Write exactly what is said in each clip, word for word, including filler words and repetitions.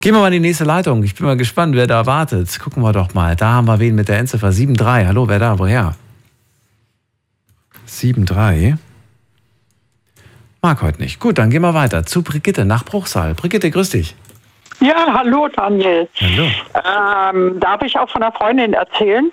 Gehen wir mal in die nächste Leitung. Ich bin mal gespannt, wer da wartet. Gucken wir doch mal. Da haben wir wen mit der Endziffer sieben drei. Hallo, wer da? Woher? sieben drei. Mag heute nicht. Gut, dann gehen wir weiter zu Brigitte nach Bruchsal. Brigitte, grüß dich. Ja, hallo Daniel. Hallo. Ähm, darf ich auch von einer Freundin erzählen?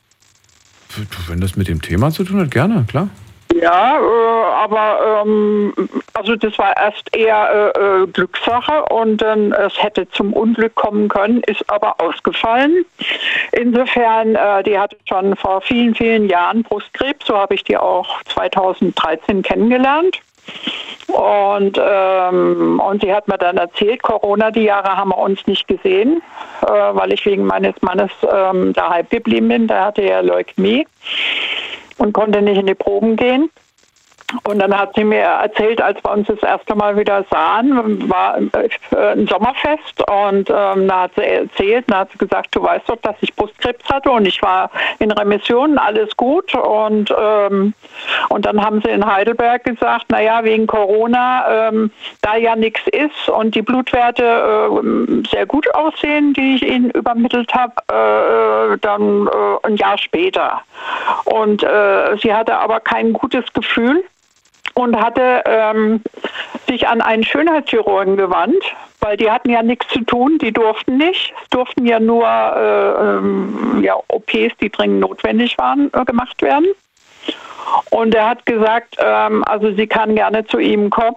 Wenn das mit dem Thema zu tun hat, gerne, klar. Ja, äh, aber ähm, also das war erst eher äh, Glückssache und dann äh, es hätte zum Unglück kommen können, ist aber ausgefallen. Insofern, äh, die hatte schon vor vielen, vielen Jahren Brustkrebs, so habe ich die auch zweitausenddreizehn kennengelernt. Und, ähm, und sie hat mir dann erzählt, Corona, die Jahre haben wir uns nicht gesehen, äh, weil ich wegen meines Mannes ähm, daheim geblieben bin. Der hatte ja Leukämie und konnte nicht in die Proben gehen. Und dann hat sie mir erzählt, als wir uns das erste Mal wieder sahen, war ein Sommerfest und ähm, da hat sie erzählt, da hat sie gesagt, du weißt doch, dass ich Brustkrebs hatte und ich war in Remission, alles gut. Und, ähm, und dann haben sie in Heidelberg gesagt, naja, wegen Corona, ähm, da ja nichts ist und die Blutwerte äh, sehr gut aussehen, die ich ihnen übermittelt habe, äh, dann äh, ein Jahr später. Und äh, sie hatte aber kein gutes Gefühl und hatte ähm, sich an einen Schönheitschirurgen gewandt, weil die hatten ja nichts zu tun, die durften nicht. Es durften ja nur äh, ähm, ja, O Ps, die dringend notwendig waren, äh, gemacht werden. Und er hat gesagt, ähm, also sie kann gerne zu ihm kommen.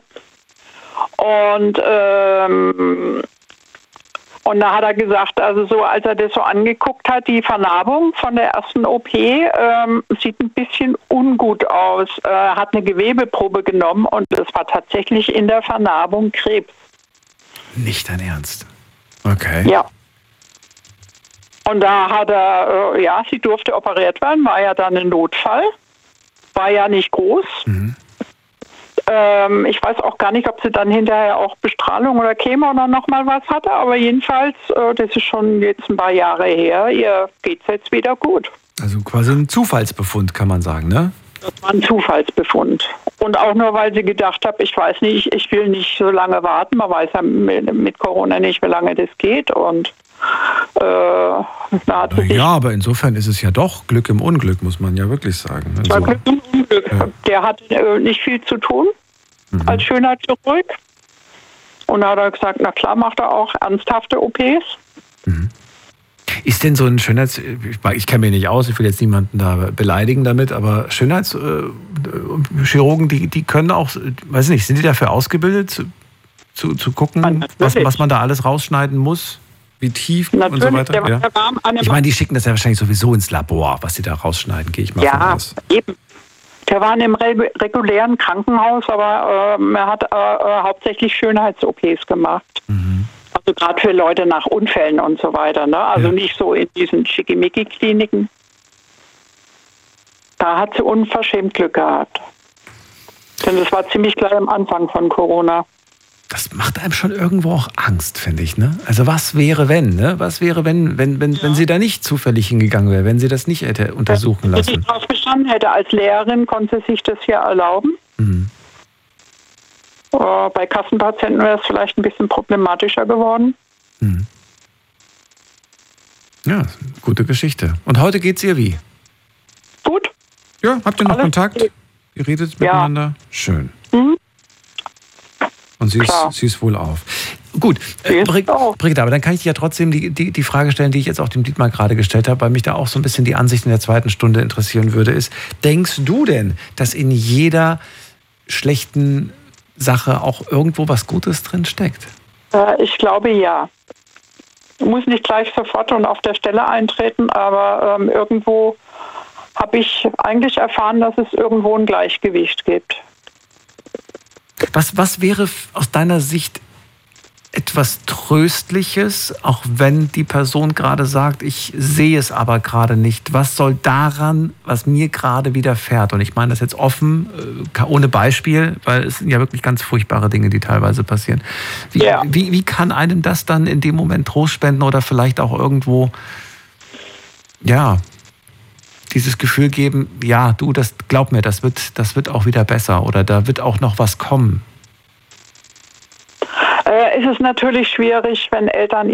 Und ähm, Und da hat er gesagt, also so, als er das so angeguckt hat, die Vernarbung von der ersten O P ähm, sieht ein bisschen ungut aus. Er hat eine Gewebeprobe genommen und es war tatsächlich in der Vernarbung Krebs. Nicht dein Ernst? Okay. Ja. Und da hat er, äh, ja, sie durfte operiert werden, war ja dann ein Notfall, war ja nicht groß. Mhm. Ähm, ich weiß auch gar nicht, ob sie dann hinterher auch Bestrahlung oder Chemo oder nochmal was hatte, aber jedenfalls, äh, das ist schon jetzt ein paar Jahre her, ihr geht's jetzt wieder gut. Also quasi ein Zufallsbefund, kann man sagen, ne? Das war ein Zufallsbefund. Und auch nur, weil sie gedacht hat, ich weiß nicht, ich will nicht so lange warten, man weiß ja mit Corona nicht, wie lange das geht und äh, da hat sie ja, aber insofern ist es ja doch Glück im Unglück, muss man ja wirklich sagen. Also, war Glück im Unglück. Ja. Der hatte äh, nicht viel zu tun mhm. als Schönheitschirurg. Und da hat er gesagt, na klar, macht er auch ernsthafte O Ps. Mhm. Ist denn so ein Schönheits... Ich kenne mich nicht aus, ich will jetzt niemanden da beleidigen damit, aber Schönheitschirurgen, die, die können auch, weiß nicht, sind die dafür ausgebildet, zu, zu, zu gucken, was, was man da alles rausschneiden muss? Wie tief natürlich, und so weiter? Der, ja. der ich meine, die schicken das ja wahrscheinlich sowieso ins Labor, was sie da rausschneiden, gehe ich mal ja, von aus. Ja, eben. Der war in einem regulären Krankenhaus, aber äh, er hat äh, hauptsächlich Schönheits-O Ps gemacht. Mhm. Also gerade für Leute nach Unfällen und so weiter. Ne? Also ja. nicht so in diesen Schickimicki-Kliniken. Da hat sie unverschämt Glück gehabt. Denn das war ziemlich gleich am Anfang von Corona. Das macht einem schon irgendwo auch Angst, finde ich, ne? Also was wäre, wenn, ne? Was wäre, wenn, wenn, wenn, ja. wenn sie da nicht zufällig hingegangen wäre, wenn sie das nicht hätte untersuchen lassen? Wenn sie drauf bestanden hätte, als Lehrerin konnte sie sich das ja erlauben. Mhm. Uh, bei Kassenpatienten wäre es vielleicht ein bisschen problematischer geworden. Mhm. Ja, gute Geschichte. Und heute geht's ihr wie? Gut. Ja, habt ihr noch Alles Kontakt? Gut. Ihr redet miteinander? Ja. Schön. Mhm. Und sie ist, sie ist wohl auf. Gut, äh, Brigitte, aber dann kann ich dir ja trotzdem die, die, die Frage stellen, die ich jetzt auch dem Dietmar gerade gestellt habe, weil mich da auch so ein bisschen die Ansicht in der zweiten Stunde interessieren würde, ist, denkst du denn, dass in jeder schlechten Sache auch irgendwo was Gutes drin steckt? Äh, ich glaube, ja. Ich muss nicht gleich sofort und auf der Stelle eintreten, aber ähm, irgendwo habe ich eigentlich erfahren, dass es irgendwo ein Gleichgewicht gibt. Was, was wäre aus deiner Sicht etwas Tröstliches, auch wenn die Person gerade sagt, ich sehe es aber gerade nicht? Was soll daran, was mir gerade widerfährt? Und ich meine das jetzt offen, ohne Beispiel, weil es sind ja wirklich ganz furchtbare Dinge, die teilweise passieren. Wie, ja. wie, wie kann einem das dann in dem Moment Trost spenden oder vielleicht auch irgendwo, ja, dieses Gefühl geben, ja, du, das glaub mir, das wird, das wird auch wieder besser oder da wird auch noch was kommen? ist es natürlich schwierig, wenn Eltern